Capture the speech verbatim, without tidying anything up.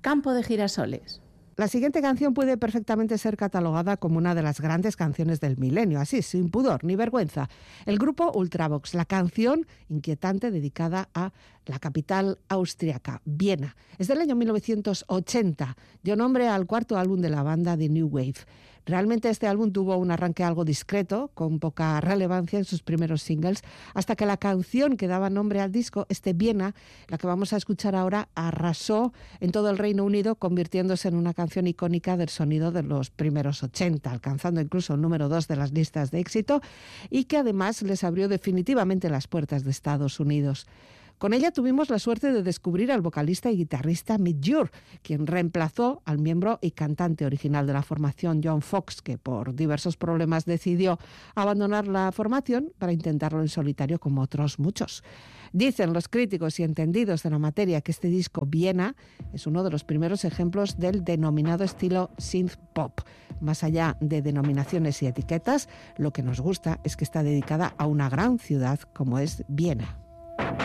Campo de girasoles. La siguiente canción puede perfectamente ser catalogada como una de las grandes canciones del milenio, así, sin pudor ni vergüenza. El grupo Ultravox, la canción inquietante dedicada a la capital austriaca, Viena. Es del año mil novecientos ochenta, dio nombre al cuarto álbum de la banda, The New Wave. Realmente este álbum tuvo un arranque algo discreto, con poca relevancia en sus primeros singles, hasta que la canción que daba nombre al disco, este Viena, la que vamos a escuchar ahora, arrasó en todo el Reino Unido, convirtiéndose en una canción icónica del sonido de los primeros ochenta, alcanzando incluso el número dos de las listas de éxito, y que además les abrió definitivamente las puertas de Estados Unidos. Con ella tuvimos la suerte de descubrir al vocalista y guitarrista Midge Ure, quien reemplazó al miembro y cantante original de la formación, John Foxx, que por diversos problemas decidió abandonar la formación para intentarlo en solitario como otros muchos. Dicen los críticos y entendidos de la materia que este disco, Viena, es uno de los primeros ejemplos del denominado estilo synth pop. Más allá de denominaciones y etiquetas, lo que nos gusta es que está dedicada a una gran ciudad como es Viena.